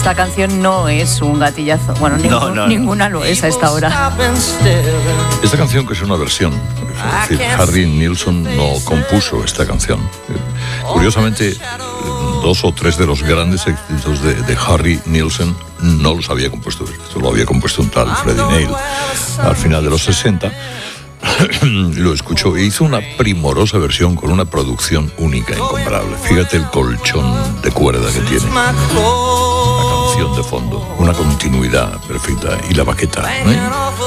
esta canción no es un gatillazo. Bueno, ninguna lo es a esta hora. Esta canción, que es una versión, es decir, Harry Nilsson no compuso esta canción. Curiosamente, 2 o 3 de los grandes éxitos de Harry Nilsson no los había compuesto él. Esto lo había compuesto un tal Freddie Neil al final de los 60. Lo escuchó e hizo una primorosa versión con una producción única, incomparable. Fíjate el colchón de cuerda que tiene, la canción de fondo, una continuidad perfecta, y la baqueta, ¿eh?